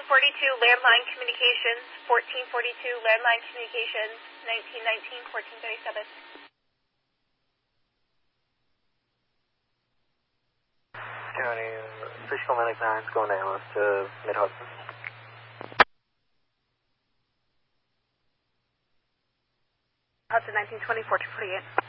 landline communications, 1442 landline communications, 1919, 1437. County, official Atlantic 9's going ALS to Mid-Hudson. Hudson 1920, 1448.